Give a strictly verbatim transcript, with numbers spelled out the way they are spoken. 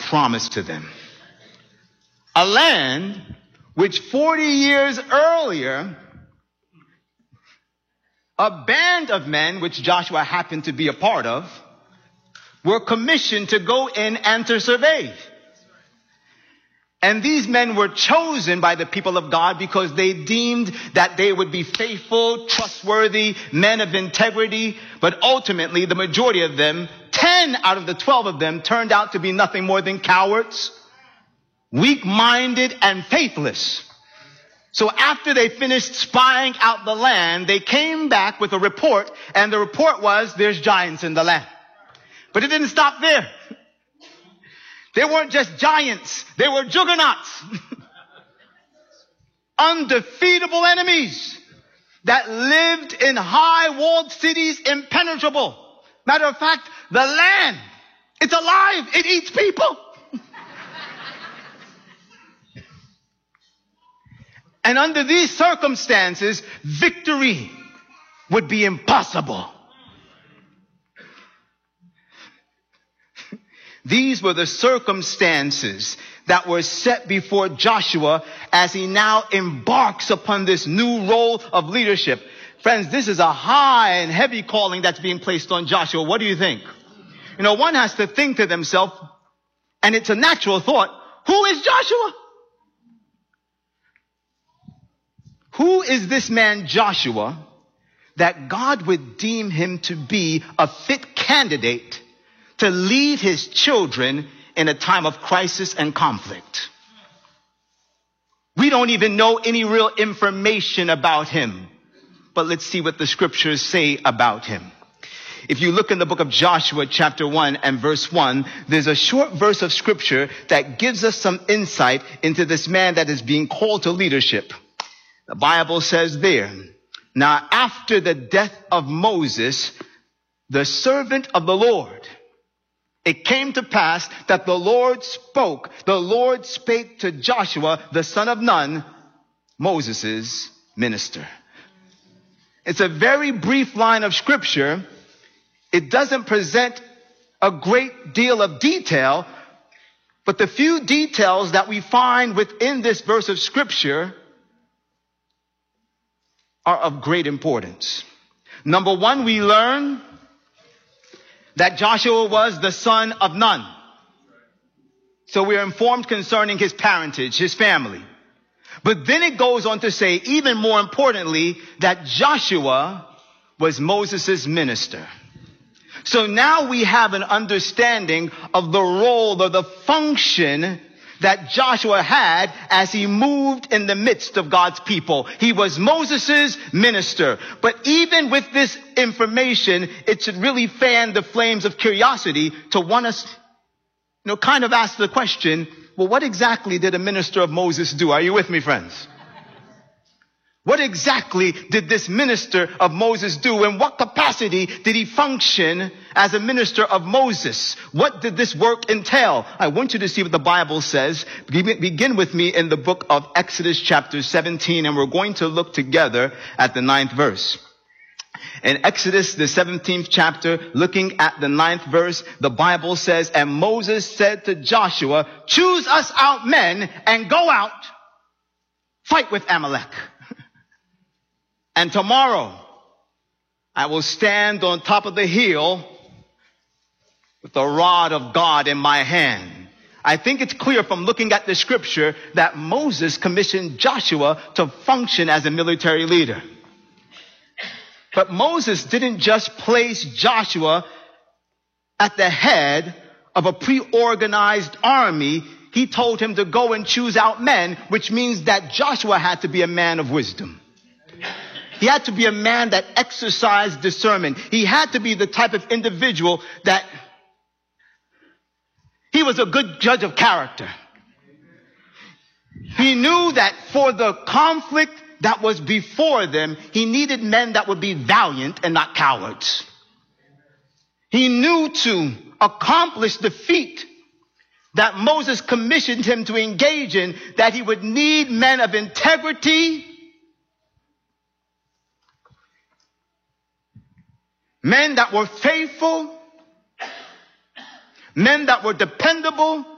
promised to them. A land which forty years earlier, a band of men, which Joshua happened to be a part of, were commissioned to go in and to survey. And these men were chosen by the people of God because they deemed that they would be faithful, trustworthy, men of integrity. But ultimately, the majority of them, ten out of the twelve of them, turned out to be nothing more than cowards, weak-minded, and faithless. So after they finished spying out the land, they came back with a report, and the report was, there's giants in the land. But it didn't stop there. They weren't just giants. They were juggernauts. Undefeatable enemies that lived in high-walled cities, impenetrable. Matter of fact, the land, it's alive. It eats people. And under these circumstances, victory would be impossible. These were the circumstances that were set before Joshua as he now embarks upon this new role of leadership. Friends, this is a high and heavy calling that's being placed on Joshua. What do you think? You know, one has to think to themselves, and it's a natural thought, who is Joshua? Who is this man Joshua that God would deem him to be a fit candidate to lead his children in a time of crisis and conflict? We don't even know any real information about him, but let's see what the scriptures say about him. If you look in the book of Joshua chapter one and verse one, there's a short verse of scripture that gives us some insight into this man that is being called to leadership. The Bible says there, now after the death of Moses, the servant of the Lord, it came to pass that the Lord spoke, the Lord spake to Joshua, the son of Nun, Moses' minister. It's a very brief line of scripture. It doesn't present a great deal of detail, but the few details that we find within this verse of scripture are of great importance. Number one, we learn that Joshua was the son of Nun. So we are informed concerning his parentage, his family. But then it goes on to say, even more importantly, that Joshua was Moses' minister. So now we have an understanding of the role or the function that Joshua had as he moved in the midst of God's people. He was Moses' minister. But even with this information, it should really fan the flames of curiosity to want us, you know, kind of ask the question, well, what exactly did a minister of Moses do? Are you with me, friends? What exactly did this minister of Moses do? In what capacity did he function as a minister of Moses? What did this work entail? I want you to see what the Bible says. Begin with me in the book of Exodus chapter seventeen, and we're going to look together at the ninth verse. In Exodus, the seventeenth chapter, looking at the ninth verse, the Bible says, and Moses said to Joshua, choose us out men and go out, fight with Amalek. And tomorrow I will stand on top of the hill with the rod of God in my hand. I think it's clear from looking at the scripture that Moses commissioned Joshua to function as a military leader. But Moses didn't just place Joshua at the head of a pre-organized army. He told him to go and choose out men, which means that Joshua had to be a man of wisdom. He had to be a man that exercised discernment. He had to be the type of individual that he was a good judge of character. He knew that for the conflict that was before them, he needed men that would be valiant and not cowards. He knew to accomplish the feat that Moses commissioned him to engage in, that he would need men of integrity, men that were faithful, men that were dependable,